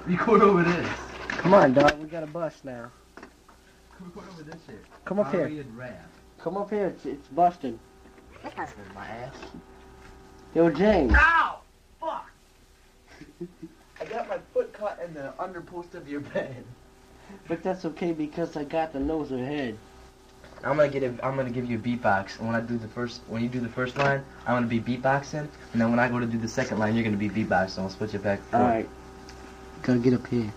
Record over this. Come on, dog. We got a bus now. Record over this shit. Come up here. Rap. Come up here. It's busting. My ass. Yo, James. Ow! Fuck! I got my foot caught in the underpost of your bed. But that's okay because I got the nose ahead. I'm gonna give you a beatbox, and when you do the first line, I'm gonna be beatboxing, and then when I go to do the second line, you're gonna be beatboxing. I'll switch it back and forth. All right. Gotta get up here.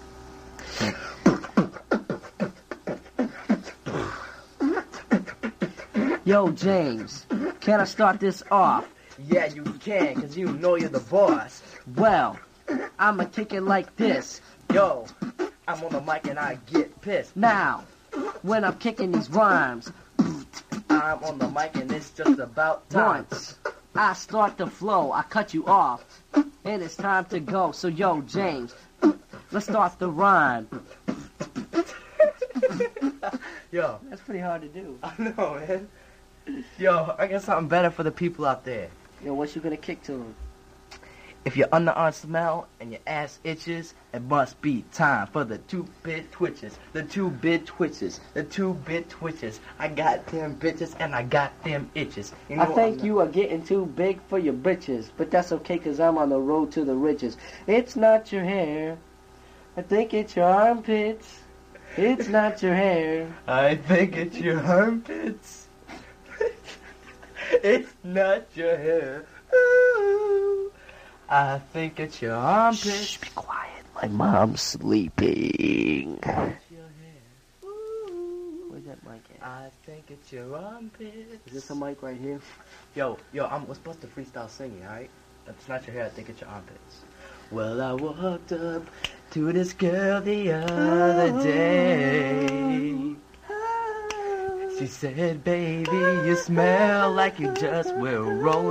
Yo, James, can I start this off? Yeah, you can, cause you know you're the boss. Well, I'ma kick it like this. Yo, I'm on the mic and I get pissed. Now, when I'm kicking these rhymes, I'm on the mic and it's just about time. once I start the flow, I cut you off, and it's time to go. So, yo, James, let's start the rhyme. Yo, That's pretty hard to do. I know, man. Yo, I got something better for the people out there. Yo, what you gonna kick to him? If your underarm smell and your ass itches, it must be time for the 2-bit twitches. The 2-bit twitches. The 2-bit twitches. I got them bitches and I got them itches. You know I think you are getting too big for your britches, but that's okay cause I'm on the road to the riches. It's not your hair, I think it's your armpits. It's not your hair. I think it's your armpits. It's not your hair. Ooh. I think it's your armpits. Shh, be quiet. My mom's sleeping. It's your hair. Ooh. Where's that mic at? I think it's your armpits. Is this a mic right here? Yo, we're supposed to freestyle singing, alright? It's not your hair, I think it's your armpits. Well, I walked up to this girl the other day. She said, baby, you smell like you just will roll